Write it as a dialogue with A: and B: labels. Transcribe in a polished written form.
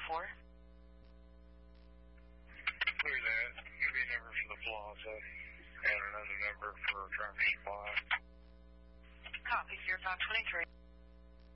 A: Who's that? Give me a number for the plaza and another number for Tractor Supply.
B: Copy, 0523.